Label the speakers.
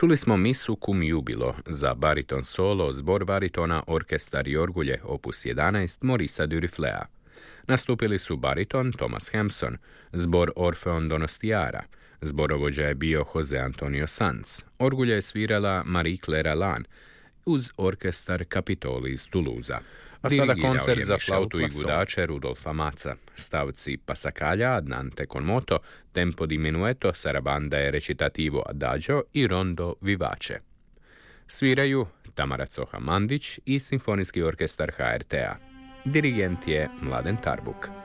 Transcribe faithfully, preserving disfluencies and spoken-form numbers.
Speaker 1: Čuli smo misu cum jubilo za bariton solo, zbor baritona, orkestar i orgulje, opus jedanaest, Maurice Duruflea. Nastupili su bariton Thomas Hampson, zbor Orfeon Donostiara, zborovođa je bio Jose Antonio Sanz, orgulje je svirala Marie-Claire Alain, uz orkestar Capitoli iz Toulouse. A sada koncert za flautu i gudače Rudolfa Maca. Stavci Passacaglia, Andante con moto, Tempo di minueto, Sarabanda e recitativo adagio i Rondo vivace. Sviraju Tamara Coha Mandić i Simfonijski orkestar H R T-a. Dirigent je Mladen Tarbuk.